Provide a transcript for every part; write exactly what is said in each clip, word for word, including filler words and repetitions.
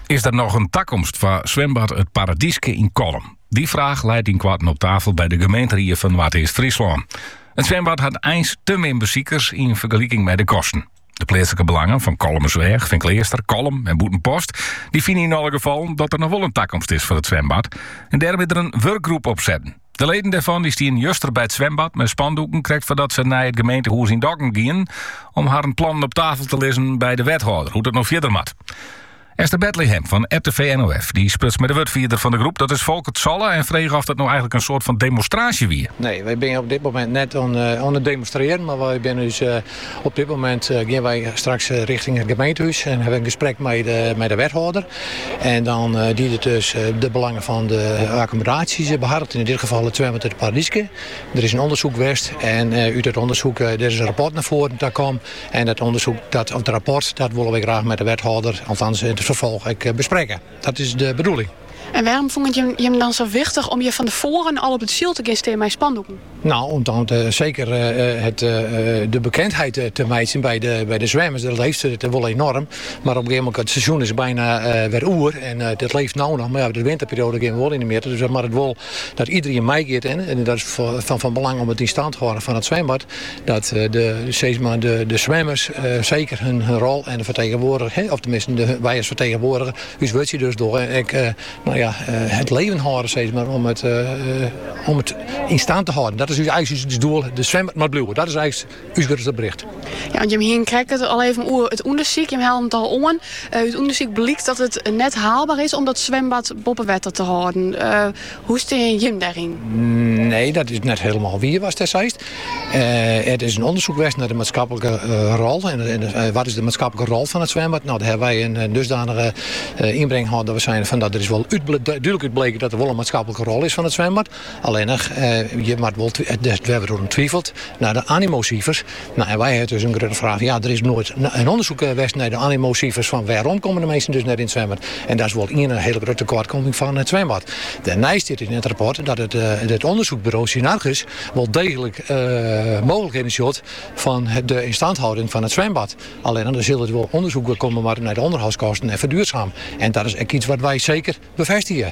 Is er nog een toekomst voor zwembad Het Paradieske in Kolm? Die vraag leidt in kwarten op tafel bij de gemeente van Waterhees-Friesland. Het zwembad had eens te min bezoekers in vergelijking met de kosten. De plaatselijke belangen van Kolmersweg, Vinkleerster, Kolm en Boetenpost... die vinden in alle gevallen dat er nog wel een toekomst is voor het zwembad. En daar moet er een werkgroep op zetten. De leden daarvan die staan juster bij het zwembad met spandoeken... krijgt voordat ze naar het gemeentehuis in Dokkum gaan... om haar een plan op tafel te lezen bij de wethouder, hoe dat nog verder moet. Esther Bethlehem van R T V N O F, die spreekt met de woordvoerder van de groep. Dat is Volkert Zolle en vreeg of dat nou eigenlijk een soort van demonstratie weer. Nee, wij zijn op dit moment net aan, uh, aan het demonstreren. Maar wij zijn dus uh, op dit moment uh, gaan wij straks uh, richting het gemeentehuis en hebben een gesprek met de, met de wethouder. En dan uh, die het dus uh, de belangen van de accommodaties behartigt. In dit geval het zwembad Het Paradieske. Er is een onderzoek geweest en uh, uit het onderzoek uh, er is een rapport naar voren dat kwam. En dat onderzoek, dat, of het rapport, dat willen we graag met de wethouder, althans in het vervolg, ik, bespreken. Dat is de bedoeling. En waarom vond je hem dan zo wichtig om je van tevoren al op het ziel te gaan staan met spandoeken? Nou, om dan uh, zeker uh, het, uh, de bekendheid uh, te meten bij de, bij de zwemmers. Dat leeft het wel enorm. Maar op een gegeven moment, het seizoen is bijna uh, weer oer. En uh, dat leeft nou nog. Maar ja, de winterperiode gaan we wel in de meer. Dus maar het wel dat iedereen meegeeft. En dat is van, van belang om het in stand te houden van het zwembad. Dat uh, de, zeg maar, de, de zwemmers uh, zeker hun, hun rol en de vertegenwoordiger, hè, of tenminste de, wij als vertegenwoordiger, dus weet je dus door. En ik, uh, nou ja, uh, het leven houden, zeg maar, om het, uh, om het in stand te houden. Dat is eigenlijk het doel, de zwembad moet blijven. Dat is eigenlijk uw grootste bericht. Ja, want je hier krijgt het al even over het onderzoek. Je haalt het al aan. Uh, het onderzoek blijkt dat het net haalbaar is om dat zwembad boven water te houden. Uh, hoe steen je daarin? Nee, dat is net helemaal wie was destijds. Uh, het is een onderzoek geweest naar de maatschappelijke uh, rol. En, en uh, wat is de maatschappelijke rol van het zwembad? Nou, daar hebben wij een, een dusdanige uh, inbreng gehad dat we zijn van dat er is wel uitble- duidelijk uitbleken dat er wel een maatschappelijke rol is van het zwembad. Alleen uh, je moet wel twi- we hebben erom twijfeld naar de animocijfers. Nou, en wij hebben dus een grote vraag. Ja, er is nooit een onderzoek geweest naar de animocijfers van waarom komen de mensen dus net in het zwembad. En dat is wel een hele grote tekortkoming van het zwembad. Daarnaast zit in het rapport dat het, uh, het onderzoekbureau Synargus wel degelijk uh, mogelijkheden ziet van de instandhouding van het zwembad. Alleen dan zullen er wel onderzoeken komen maar naar de onderhoudskosten en verduurzaam. En dat is iets wat wij zeker bevestigen.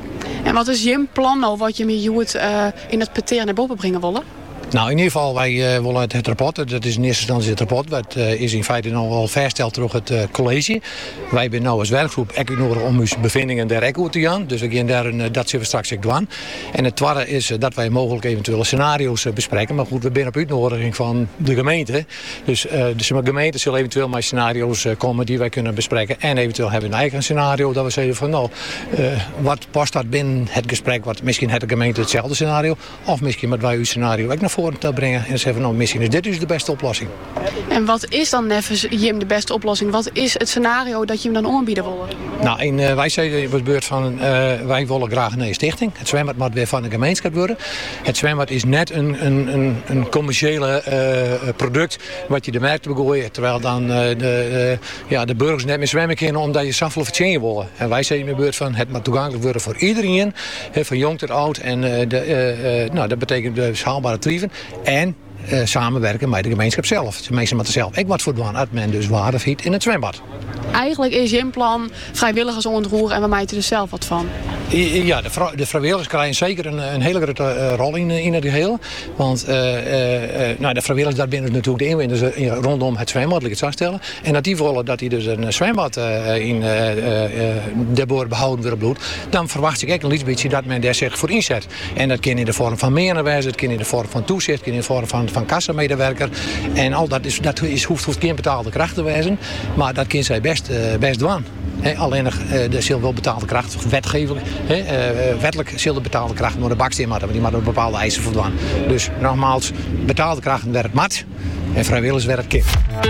En wat is je plan nou wat je met uh, in het peteer naar boven brengen willen? Nou, in ieder geval, wij uh, willen het, het rapport, dat is in eerste instantie het rapport, dat uh, is in feite nog wel vastgesteld door het uh, college. Wij zijn nu als werkgroep echt nodig om onze bevindingen daar ook te gaan. Dus we gaan daar een, dat zullen we straks ook doen. En het tweede is uh, dat wij mogelijk eventuele scenario's uh, bespreken. Maar goed, we zijn op uitnodiging van de gemeente. Dus, uh, dus de gemeente zullen eventueel met scenario's uh, komen die wij kunnen bespreken. En eventueel hebben we een eigen scenario dat we zeggen van nou, uh, wat past dat binnen het gesprek? Wat, misschien heeft de gemeente hetzelfde scenario. Of misschien met wij uw scenario ook naar voren te brengen en zeggen van nou, misschien is dit dus de beste oplossing. En wat is dan nevens Jim de beste oplossing? Wat is het scenario dat je hem dan aanbieden wil? Nou, in, uh, wij zeggen op beurt van uh, wij willen graag een nieuwe stichting. Het zwembad moet weer van de gemeenschap worden. Het zwembad is net een, een, een, een commerciële uh, product wat je de markt begooit, terwijl dan uh, de, uh, ja, de burgers net meer zwemmen kunnen omdat je zoveel verdienen willen. En wij zeggen op beurt van het moet toegankelijk worden voor iedereen, he, van jong tot oud. En uh, de, uh, uh, nou, dat betekent dus haalbare tarieven. En uh, samenwerken met de gemeenschap zelf. De mensen moeten zelf ook wat voor doen als men dus waarde vindt in het zwembad. Eigenlijk is je plan vrijwilligers ontroeren en we maken er zelf wat van. Ja, de, vrou- de vrijwilligers krijgen zeker een, een hele grote uh, rol in, in het geheel. Want uh, uh, uh, nou, de vrijwilligers, daar binnen natuurlijk de inwoners uh, rondom het zwembad, laat ik het zo stellen. En dat die willen dat die dus een zwembad uh, in uh, uh, de boer behouden willen bloed. Dan verwacht ik ook een licht beetje dat men daar zich voor inzet. En dat kan in de vorm van meer wijzen, het kan in de vorm van toezicht, het kan in de vorm van, van kassamedewerker. En al dat, is, dat is, hoeft, hoeft geen betaalde kracht te wijzen. Maar dat kan zij best, uh, best doen. He, alleen nog, uh, de zal wel betaalde kracht, wetgevelijk, he, uh, wettelijk zal de betaalde kracht naar de baksteen moeten, maar die moeten bepaalde eisen voldoen. Dus nogmaals, betaalde kracht werkt mat en vrijwilligers werkt kip.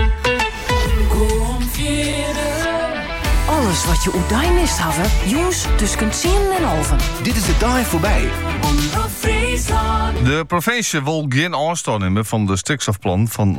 Alles wat je uit mist hebben, jongens, tussen tien en elven. Dit is de dag voorbij. De provincie wil geen aanstoot nemen van de stikstofplan van